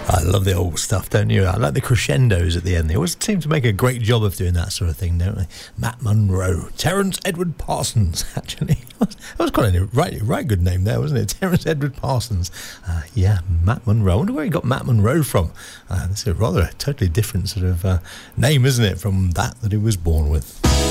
I love the old stuff, don't you? I like the crescendos at the end. They always seem to make a great job of doing that sort of thing, don't they? Matt Monro. Terence Edward Parsons, actually. That was quite a right good name there, wasn't it? Terence Edward Parsons. Yeah, Matt Monro. I wonder where he got Matt Monro from. That's a rather totally different sort of name, isn't it, from that he was born with.